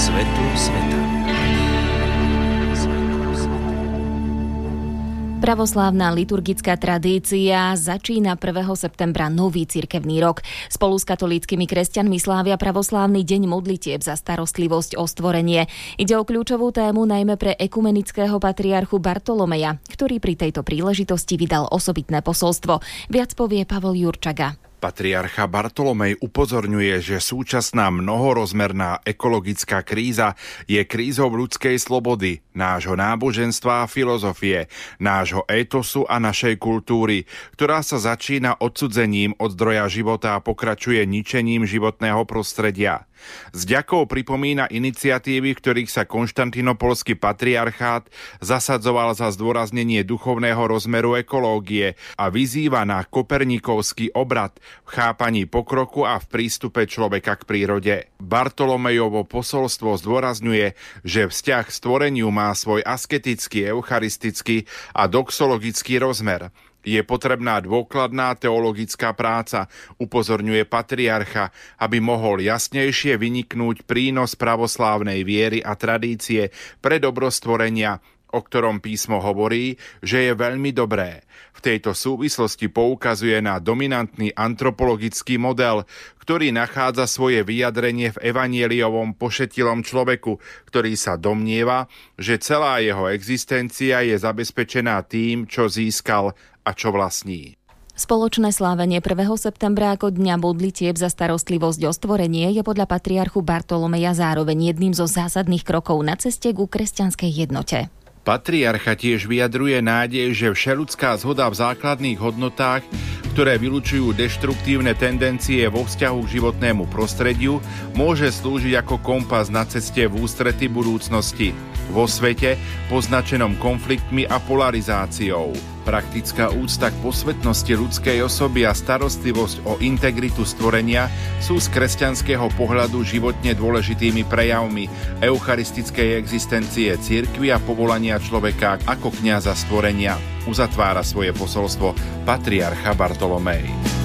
Svetlo sveta. Pravoslávna liturgická tradícia začína 1. septembra nový cirkevný rok. Spolu s katolíckymi kresťanmi slávia pravoslávny deň modlitieb za starostlivosť o stvorenie. Ide o kľúčovú tému najmä pre ekumenického patriarchu Bartolomeja, ktorý pri tejto príležitosti vydal osobitné posolstvo. Viac povie Pavol Jurčaga. Patriarcha Bartolomej upozorňuje, že súčasná mnohorozmerná ekologická kríza je krízou ľudskej slobody, nášho náboženstva a filozofie, nášho étosu a našej kultúry, ktorá sa začína odsudzením od zdroja života a pokračuje ničením životného prostredia. S vďakou pripomína iniciatívy, v ktorých sa konštantinopolský patriarchát zasadzoval za zdôraznenie duchovného rozmeru ekológie a vyzýva na kopernikovský obrat v chápaní pokroku a v prístupe človeka k prírode. Bartolomejovo posolstvo zdôrazňuje, že vzťah k stvoreniu má svoj asketický, eucharistický a doxologický rozmer. Je potrebná dôkladná teologická práca, upozorňuje patriarcha, aby mohol jasnejšie vyniknúť prínos pravoslávnej viery a tradície pre dobro stvorenia, o ktorom písmo hovorí, že je veľmi dobré. V tejto súvislosti poukazuje na dominantný antropologický model, ktorý nachádza svoje vyjadrenie v evanjeliovom pošetilom človeku, ktorý sa domnieva, že celá jeho existencia je zabezpečená tým, čo získal a čo vlastní. Spoločné slávenie 1. septembra ako dňa modlitieb za starostlivosť o stvorenie je podľa patriarchu Bartolomeja zároveň jedným zo zásadných krokov na ceste ku kresťanskej jednote. Patriarcha tiež vyjadruje nádej, že všeľudská zhoda v základných hodnotách, ktoré vylučujú deštruktívne tendencie vo vzťahu k životnému prostrediu, môže slúžiť ako kompas na ceste v ústrety budúcnosti vo svete poznačenom konfliktmi a polarizáciou. Praktická úcta k posvetnosti ľudskej osoby a starostlivosť o integritu stvorenia sú z kresťanského pohľadu životne dôležitými prejavmi eucharistickej existencie cirkvi a povolania človeka ako kňaza stvorenia. Uzatvára svoje posolstvo patriarcha Bartolomej.